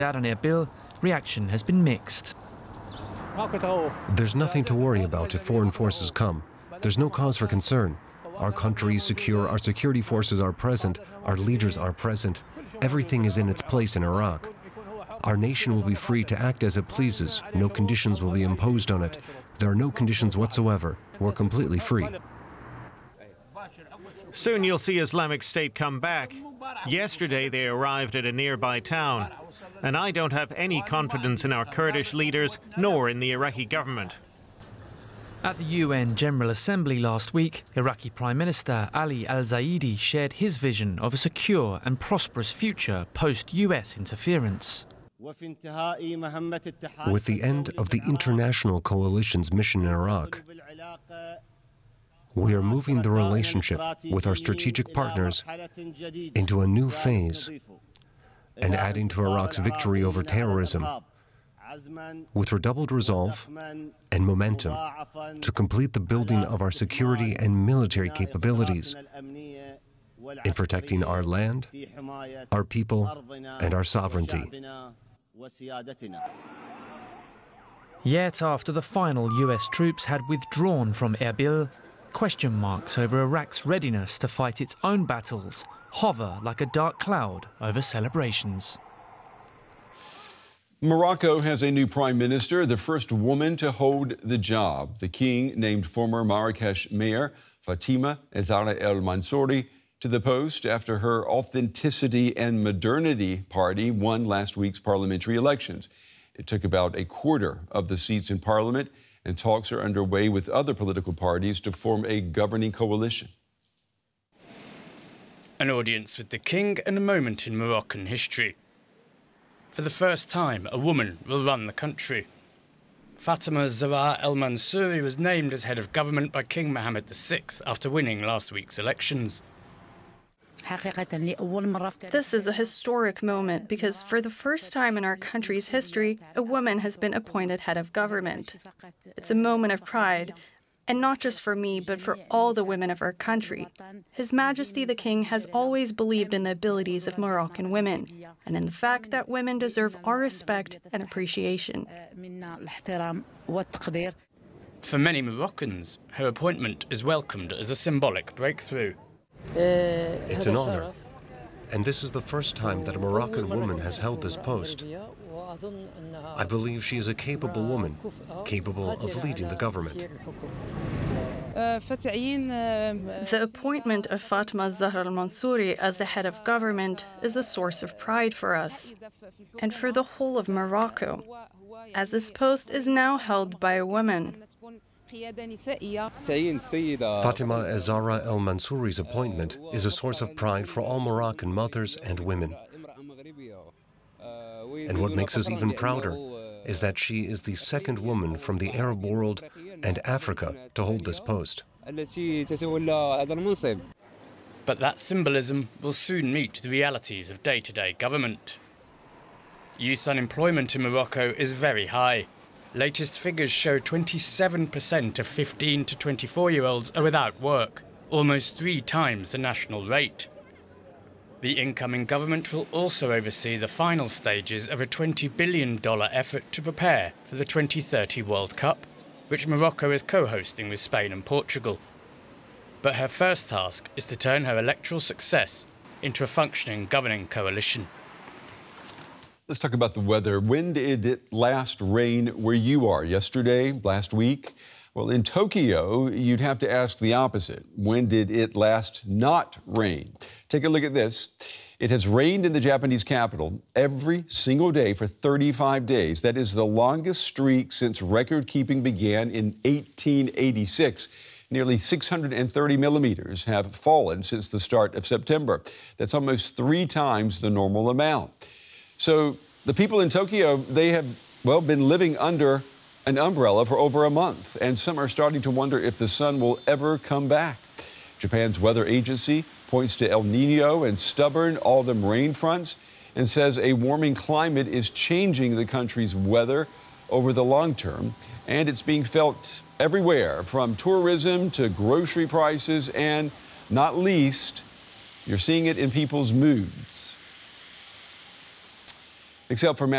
Out on Erbil, reaction has been mixed. There's nothing to worry about if foreign forces come. There's no cause for concern. Our country is secure, our security forces are present, our leaders are present. Everything is in its place in Iraq. Our nation will be free to act as it pleases. No conditions will be imposed on it. There are no conditions whatsoever. We're completely free. Soon you'll see Islamic State come back. Yesterday they arrived at a nearby town. And I don't have any confidence in our Kurdish leaders, nor in the Iraqi government. At the UN General Assembly last week, Iraqi Prime Minister Ali al-Zaidi shared his vision of a secure and prosperous future post-US interference. With the end of the international coalition's mission in Iraq, we are moving the relationship with our strategic partners into a new phase and adding to Iraq's victory over terrorism with redoubled resolve and momentum to complete the building of our security and military capabilities in protecting our land, our people, and our sovereignty. Yet after the final US troops had withdrawn from Erbil, question marks over Iraq's readiness to fight its own battles hover like a dark cloud over celebrations. Morocco has a new prime minister, the first woman to hold the job. The king named former Marrakesh mayor Fatima Zahra El Mansouri to the post after her Authenticity and Modernity party won last week's parliamentary elections. It took about a quarter of the seats in parliament, and talks are underway with other political parties to form a governing coalition. An audience with the king and a moment in Moroccan history. For the first time, a woman will run the country. Fatima Zahra El Mansouri was named as head of government by King Mohammed VI after winning last week's elections. This is a historic moment because for the first time in our country's history, a woman has been appointed head of government. It's a moment of pride, and not just for me, but for all the women of our country. His Majesty the King has always believed in the abilities of Moroccan women, and in the fact that women deserve our respect and appreciation. For many Moroccans, her appointment is welcomed as a symbolic breakthrough. It's an honor, and this is the first time that a Moroccan woman has held this post. I believe she is a capable woman, capable of leading the government. The appointment of Fatima Zahra El Mansouri as the head of government is a source of pride for us and for the whole of Morocco, as this post is now held by a woman. Fatima Zahra El Mansouri's appointment is a source of pride for all Moroccan mothers and women. And what makes us even prouder is that she is the second woman from the Arab world and Africa to hold this post. But that symbolism will soon meet the realities of day-to-day government. Youth unemployment in Morocco is very high. Latest figures show 27% of 15 to 24-year-olds are without work, almost 3 times the national rate. The incoming government will also oversee the final stages of a $20 billion effort to prepare for the 2030 World Cup, which Morocco is co-hosting with Spain and Portugal. But her first task is to turn her electoral success into a functioning governing coalition. Let's talk about the weather. When did it last rain where you are? Yesterday? Last week? Well, in Tokyo, you'd have to ask the opposite. When did it last not rain? Take a look at this. It has rained in the Japanese capital every single day for 35 days. That is the longest streak since record-keeping began in 1886. Nearly 630 millimeters have fallen since the start of September. That's almost 3 times the normal amount. So the people in Tokyo, they have, well, been living under an umbrella for over a month, and some are starting to wonder if the sun will ever come back. Japan's weather agency points to El Nino and stubborn autumn rain fronts and says a warming climate is changing the country's weather over the long term, and it's being felt everywhere, from tourism to grocery prices, and not least, you're seeing it in people's moods. Except for